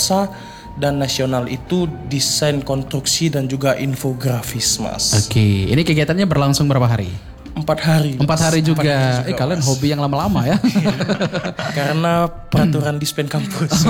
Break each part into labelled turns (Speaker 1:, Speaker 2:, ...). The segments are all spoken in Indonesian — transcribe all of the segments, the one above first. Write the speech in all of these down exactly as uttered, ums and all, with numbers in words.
Speaker 1: bahasa, dan nasional itu desain konstruksi dan juga infografis, Mas.
Speaker 2: Oke, ini kegiatannya berlangsung berapa hari?
Speaker 1: Empat hari.
Speaker 2: Empat hari juga. Empat hari juga eh kalian mas. Hobi yang lama-lama ya?
Speaker 1: Karena peraturan dispen kampus.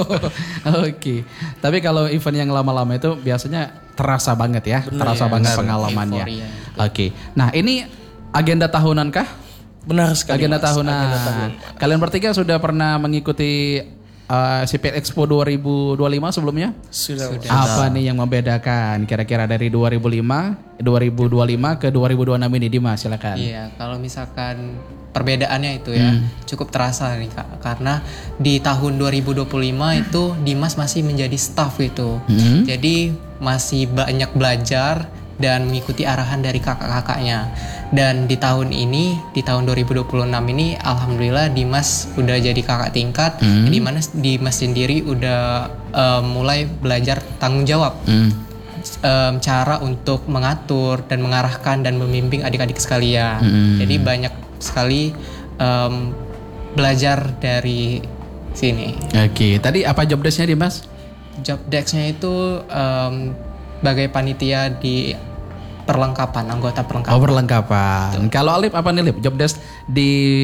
Speaker 2: Oke. Tapi kalau event yang lama-lama itu biasanya terasa banget ya, bener, terasa ya, banget bener. Pengalamannya. Oke. Nah ini agenda tahunan kah?
Speaker 1: Benar sekali.
Speaker 2: Agenda
Speaker 1: mas.
Speaker 2: tahunan. Agenda tahunan. Kalian bertiga sudah pernah mengikuti Uh, C P L Expo dua ribu dua puluh lima sebelumnya?
Speaker 1: Sudah. Sudah.
Speaker 2: Apa nih yang membedakan kira-kira dari dua ribu lima, dua ribu dua puluh lima ke dua ribu dua puluh enam ini, Dimas silakan.
Speaker 3: Iya, kalau misalkan perbedaannya itu ya hmm. cukup terasa nih Kak, karena di tahun dua ribu dua puluh lima itu Dimas masih menjadi staff gitu. Hmm. Jadi masih banyak belajar dan mengikuti arahan dari kakak-kakaknya. Dan di tahun ini, di tahun dua ribu dua puluh enam ini, alhamdulillah Dimas udah jadi kakak tingkat, hmm. di mana Dimas sendiri udah um, mulai belajar tanggung jawab, hmm. um, cara untuk mengatur dan mengarahkan dan membimbing adik-adik sekalian. Hmm. Jadi banyak sekali um, belajar dari sini.
Speaker 2: Oke, tadi apa job desk-nya Dimas?
Speaker 3: Job desk-nya itu um, sebagai panitia di perlengkapan, anggota perlengkapan.
Speaker 2: Oh, perlengkapan. Betul. Kalau Alip apa nih Lip? Job desk di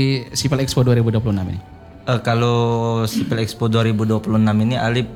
Speaker 2: C P L Expo dua ribu dua puluh enam ini?
Speaker 4: Uh, kalau C P L Expo dua ribu dua puluh enam ini Alip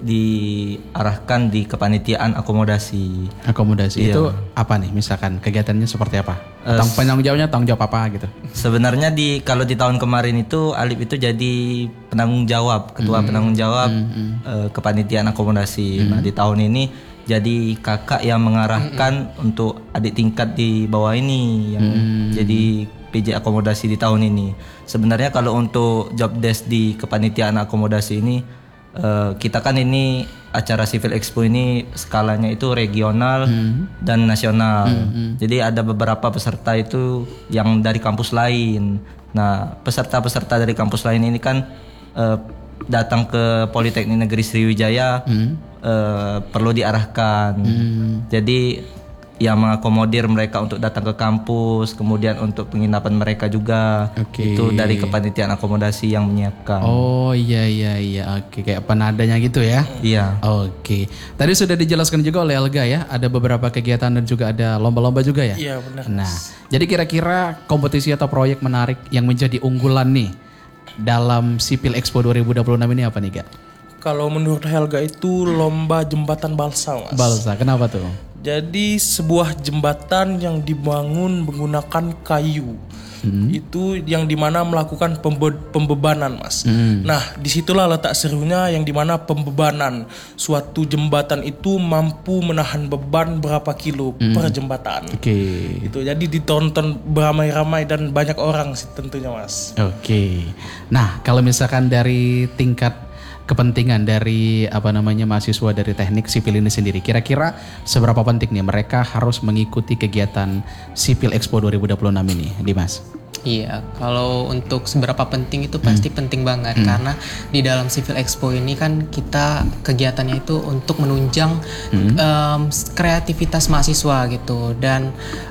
Speaker 4: diarahkan di kepanitiaan akomodasi.
Speaker 2: Akomodasi iya. Itu apa nih? Misalkan kegiatannya seperti apa? Uh, penanggung jawabnya tanggung jawab apa gitu?
Speaker 4: Sebenarnya di kalau di tahun kemarin itu Alip itu jadi penanggung jawab, ketua mm-hmm. penanggung jawab mm-hmm. uh, kepanitiaan akomodasi. Mm-hmm. Nah, di tahun ini jadi kakak yang mengarahkan mm-hmm. untuk adik tingkat di bawah ini yang mm-hmm. jadi P J akomodasi di tahun ini. Sebenarnya kalau untuk job desk di kepanitiaan akomodasi ini uh, kita kan ini acara Civil Expo ini skalanya itu regional mm-hmm. dan nasional. Mm-hmm. Jadi ada beberapa peserta itu yang dari kampus lain. Nah, peserta-peserta dari kampus lain ini kan uh, datang ke Politeknik Negeri Sriwijaya mm-hmm. Uh, perlu diarahkan. Hmm. Jadi yang mengakomodir mereka untuk datang ke kampus, kemudian untuk penginapan mereka juga. Okay. Itu dari kepanitiaan akomodasi yang menyiapkan.
Speaker 2: Oh iya iya iya. Oke, kayak penadanya gitu ya.
Speaker 4: Iya.
Speaker 2: Oke. Tadi sudah dijelaskan juga oleh Elga ya, ada beberapa kegiatan dan juga ada lomba-lomba juga ya.
Speaker 1: Iya benar.
Speaker 2: Nah, jadi kira-kira kompetisi atau proyek menarik yang menjadi unggulan nih dalam C P L Expo dua ribu dua puluh enam ini apa nih, Kak?
Speaker 1: Kalau menurut Helga itu lomba jembatan balsa, Mas.
Speaker 2: Balsa, kenapa tuh?
Speaker 1: Jadi sebuah jembatan yang dibangun menggunakan kayu. Hmm. Itu yang dimana melakukan pembe- pembebanan, Mas. Hmm. Nah, disitulah letak serunya yang dimana pembebanan. Suatu jembatan itu mampu menahan beban berapa kilo hmm. per jembatan. Oke. Okay. Itu jadi ditonton beramai-ramai dan banyak orang sih tentunya, Mas.
Speaker 2: Oke. Okay. Nah, kalau misalkan dari tingkat kepentingan dari apa namanya mahasiswa dari teknik sipil ini sendiri, kira-kira seberapa penting nih mereka harus mengikuti kegiatan Civil Expo dua ribu dua puluh enam ini, Dimas?
Speaker 3: Iya, kalau untuk seberapa penting itu pasti hmm. penting banget hmm. karena di dalam Civil Expo ini kan kita kegiatannya itu untuk menunjang hmm. um, kreativitas mahasiswa gitu dan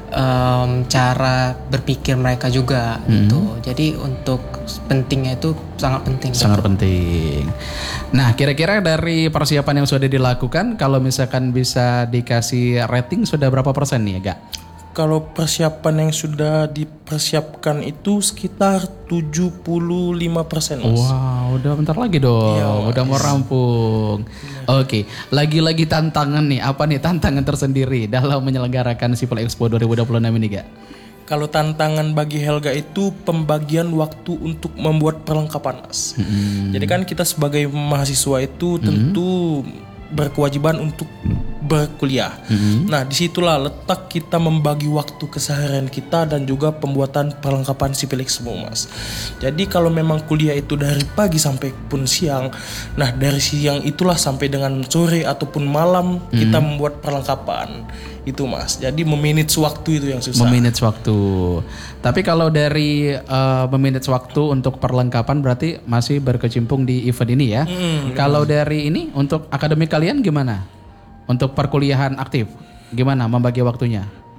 Speaker 3: um, cara berpikir mereka juga hmm. gitu. Jadi untuk pentingnya itu sangat penting.
Speaker 2: Sangat
Speaker 3: gitu.
Speaker 2: penting. Nah, kira-kira dari persiapan yang sudah dilakukan, kalau misalkan bisa dikasih rating sudah berapa persen nih, Gak?
Speaker 1: Kalau persiapan yang sudah dipersiapkan itu sekitar tujuh puluh lima persen, Mas.
Speaker 2: Wow, udah bentar lagi dong. Ya, udah mau rampung. Ya. Oke, lagi-lagi tantangan nih. Apa nih tantangan tersendiri dalam menyelenggarakan Civil Expo dua ribu dua puluh enam ini, Gak?
Speaker 1: Kalau tantangan bagi Helga itu pembagian waktu untuk membuat perlengkapan, Mas. Hmm. Jadi kan kita sebagai mahasiswa itu tentu hmm. berkewajiban untuk berkuliah. Mm-hmm. Nah, disitulah letak kita membagi waktu keseharian kita dan juga pembuatan perlengkapan Civil Expo, Mas. Jadi kalau memang kuliah itu dari pagi sampai pun siang, nah dari siang itulah sampai dengan sore ataupun malam mm-hmm. kita membuat perlengkapan itu, Mas. Jadi memanage waktu itu yang susah.
Speaker 2: Memanage waktu. Tapi kalau dari uh, memanage waktu untuk perlengkapan berarti masih berkecimpung di event ini ya. Mm-hmm. Kalau dari ini untuk akademik kalian gimana? Untuk perkuliahan aktif, gimana membagi waktunya?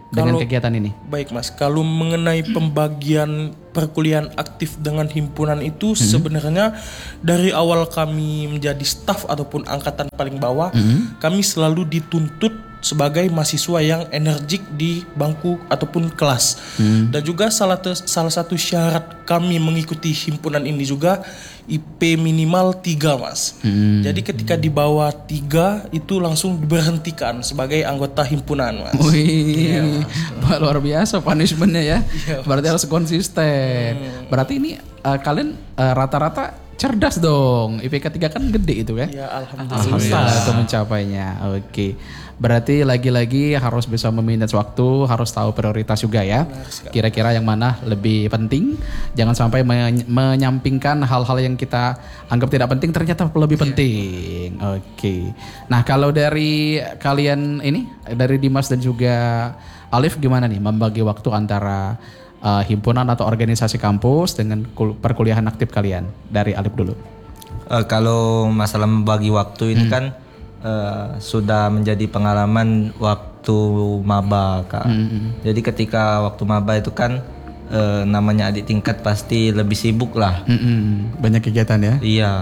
Speaker 2: dengan
Speaker 1: Kalau-
Speaker 2: kegiatan ini?
Speaker 1: Baik Mas, kalau mengenai pembagian perkuliahan aktif dengan himpunan itu
Speaker 2: Hmm.
Speaker 1: sebenarnya dari awal kami menjadi staf ataupun angkatan paling bawah,
Speaker 2: Hmm.
Speaker 1: kami selalu dituntut sebagai mahasiswa yang energik di bangku ataupun kelas.
Speaker 2: Hmm.
Speaker 1: Dan juga salah te- salah satu syarat kami mengikuti himpunan ini juga I P minimal tiga Mas.
Speaker 2: Hmm.
Speaker 1: Jadi ketika di bawah tiga itu langsung diberhentikan sebagai anggota himpunan Mas.
Speaker 2: Wih, wah, luar biasa punishmentnya ya.
Speaker 1: Iya,
Speaker 2: Berarti harus konsisten. Berarti ini uh, kalian uh, rata-rata cerdas dong. I P K tiga kan gede itu kan?
Speaker 1: Ya alhamdulillah.
Speaker 2: Susah itu mencapainya. Oke. Berarti lagi-lagi harus bisa memanage waktu, harus tahu prioritas juga ya. Kira-kira yang mana lebih penting. Jangan sampai men- menyampingkan hal-hal yang kita anggap tidak penting ternyata lebih penting. Oke. Nah, kalau dari kalian ini, dari Dimas dan juga Alif gimana nih membagi waktu antara uh, himpunan atau organisasi kampus dengan kul- perkuliahan aktif kalian? Dari Alif dulu.
Speaker 4: Eh, kalau masalah membagi waktu ini kan eh, sudah menjadi pengalaman waktu maba Kak. Jadi ketika waktu maba itu kan eh, namanya adik tingkat pasti lebih sibuk lah.
Speaker 2: Mm-mm. Banyak kegiatan ya?
Speaker 4: Iya.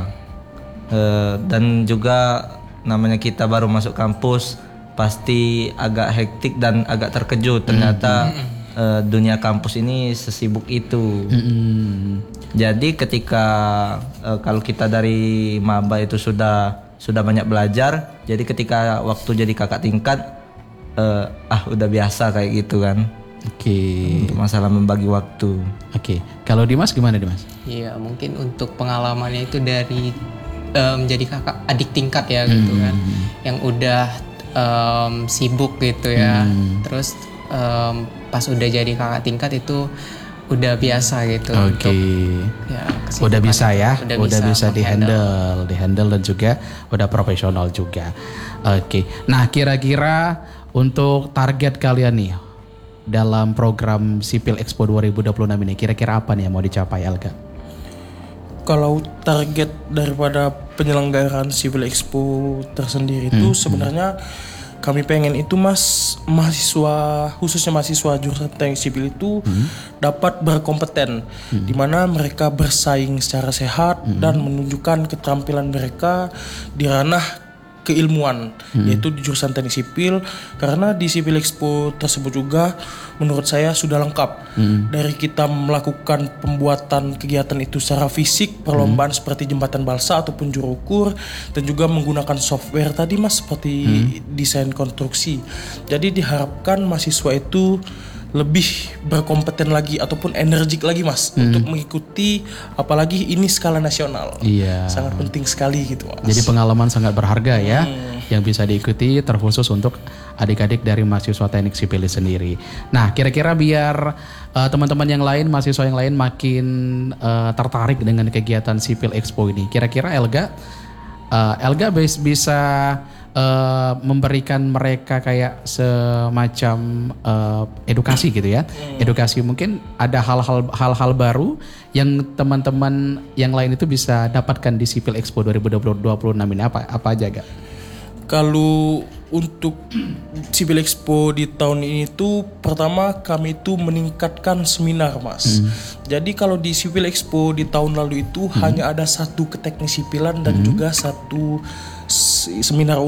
Speaker 4: Eh, dan juga namanya kita baru masuk kampus pasti agak hektik dan agak terkejut ternyata eh, dunia kampus ini sesibuk itu.
Speaker 2: Mm-mm.
Speaker 4: Jadi ketika eh, kalau kita dari maba itu sudah sudah banyak belajar, jadi ketika waktu jadi kakak tingkat eh, ah udah biasa kayak gitu kan.
Speaker 2: Oke.
Speaker 4: Untuk masalah membagi waktu.
Speaker 2: Oke. Kalau Dimas gimana Dimas?
Speaker 3: Iya, mungkin untuk pengalamannya itu dari eh, menjadi kakak adik tingkat ya gitu kan, yang udah em, sibuk gitu ya. Terus em, pas udah jadi kakak tingkat itu udah biasa gitu.
Speaker 2: Oke.
Speaker 3: Ya,
Speaker 2: Udah
Speaker 3: kesibukan
Speaker 2: bisa
Speaker 3: itu.
Speaker 2: ya,
Speaker 3: Udah,
Speaker 2: udah bisa
Speaker 3: menghandle.
Speaker 2: dihandle, dihandle dan juga udah profesional juga. Oke. Nah, kira-kira untuk target kalian nih dalam program Sipil Expo dua ribu dua puluh enam ini kira-kira apa nih yang mau dicapai Elga?
Speaker 1: Kalau target daripada penyelenggaraan Civil Expo tersendiri itu sebenarnya kami pengen itu Mas, mahasiswa khususnya mahasiswa jurusan teknik sipil itu dapat berkompeten di mana mereka bersaing secara sehat dan menunjukkan keterampilan mereka di ranah keilmuan yaitu di jurusan teknik sipil, karena di Civil Expo tersebut juga menurut saya sudah lengkap dari kita melakukan pembuatan kegiatan itu secara fisik, perlombaan seperti jembatan balsa ataupun juru ukur, dan juga menggunakan software tadi Mas seperti desain konstruksi. Jadi diharapkan mahasiswa itu lebih berkompeten lagi ataupun energik lagi Mas untuk mengikuti, apalagi ini skala nasional.
Speaker 2: Iya.
Speaker 1: Sangat penting sekali gitu Mas.
Speaker 2: Jadi pengalaman sangat berharga ya yang bisa diikuti terkhusus untuk adik-adik dari mahasiswa teknik sipil sendiri. Nah, kira-kira biar uh, teman-teman yang lain, mahasiswa yang lain makin uh, tertarik dengan kegiatan Sipil Expo ini. Kira-kira Elga uh, Elga bis- bisa uh, memberikan mereka kayak semacam uh, edukasi gitu ya. Edukasi mungkin ada hal-hal hal-hal baru yang teman-teman yang lain itu bisa dapatkan di Sipil Expo dua ribu dua puluh enam ini, apa apa aja Gak?
Speaker 1: Kalau untuk Civil Expo di tahun ini tuh pertama kami itu meningkatkan seminar Mas. Jadi kalau di Civil Expo di tahun lalu itu hanya ada satu keteknik sipilan dan juga satu s- seminar